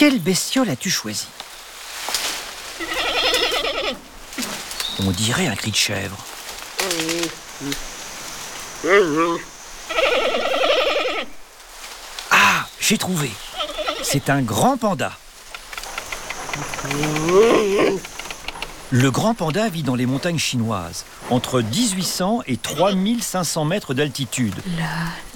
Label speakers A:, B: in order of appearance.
A: Quelle bestiole as-tu choisi? On dirait un cri de chèvre. Ah, j'ai trouvé. C'est un grand panda. Le grand panda vit dans les montagnes chinoises, entre 1800 et 3500 mètres d'altitude.